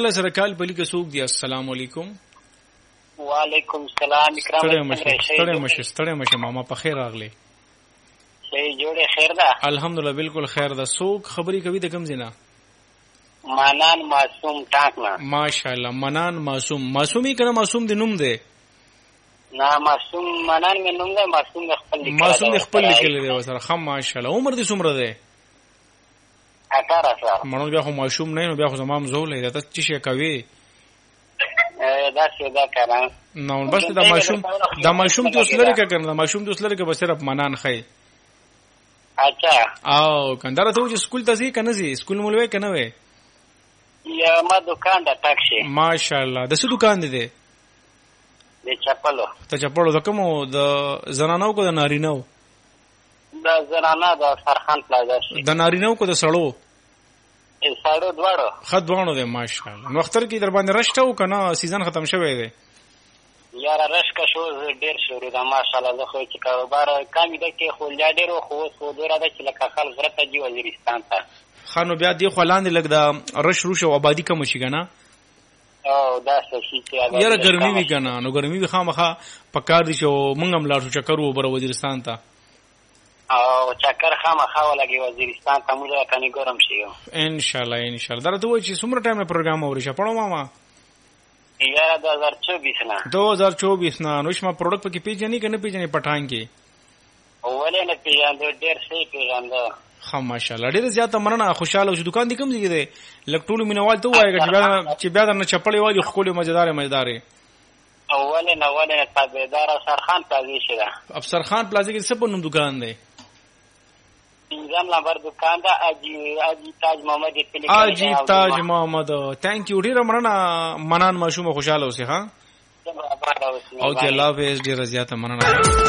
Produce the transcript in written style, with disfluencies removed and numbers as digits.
تعالی سره کال پلی کې سوق دی. السلام علیکم. وعلیکم السلام. اکرام ستړی مشه ماما په خیر راغلی. صحیح جوړه خیر ده الحمدلله بالکل خیر ده. سوق خبري کوي د کم زینا؟ منان معصوم ټاکنا. ماشاءالله منان معصومی کنه معصوم دی نوم دی؟ نه معصوم منان مې نوم ده. معصوم خپل لیکل دی وسره. خم ماشاءالله. عمر دې څومره دی؟ 18 سال. مونږ بیا خو معصوم نه نو بیا خو زمام زولې ده. ته څه شي کوي؟ دا څه دا کاران نو بس دا معصوم ته وسلره کنه. دا معصوم ته وسلره کې به صرف منان خای. اچھا او کندره ته چې سکول ته ځي کنه ځي سکول مولوي کنه وې یا ما دکان د ټاکشي. ماشاءالله. د څه دکان دی؟ د چپلو. ته چپلو د کومو د زنانو کو د نارینو؟ د زنانه د سرخان پلازا شي. د نارینو کو د سړو؟ سړو دواړو. خد دوانو دی ماشاءالله. نو اختر کې در باندې رشته و کنه سیزن ختم شوی دی؟ یار رشکه شو ډیر شوري دا ماشاءالله. زه خو چې کاروبار کمی ده کې خو لا ډیر خو سو دوره ده چې لکه خلک غرته دی وزیرستان ته. خانو بیا دی خو لاندې لګ دا رش روش او آبادی کم شي کنه. او دا څه شي چې یاره ګرمي وی کنه. نو ګرمي وی خامخه پکار دي چې مونږ هم لاړو چکر وبره وزیرستان ته. او چکر خامخه ولګي وزیرستان ته موږ کني ګرم شي. ان شاء الله درته وای چې څومره ټایم پروګرام اوري شه پړو ماما؟ یا 2024 نه. 2024 نه. نو شما پروډکټ پکې پیژنې کنه پیژنې پټان کې؟ ولې نه پیژاندو ډیر څه پیژاندو. خو ماشاءالله ډیر زیاته مننه. خوشاله شو. دکان دې کوم ځای دی؟ لک ټول مینوال ته وایي چې بیا درنه چپړې والی خولي مزیدار. ولې نه تابعدار سرخان پلازا شي ده. افسر خان پلازا کې څه په نوم دکان دی؟ پنځم نمبر دکان ده. اجي تاج محمد پلی. اجي تاج محمد. تhank you ډیر مننه. منان ماشوم خوشاله اوسې ها. او چې الله حافظ. ډیر زیاته مننه.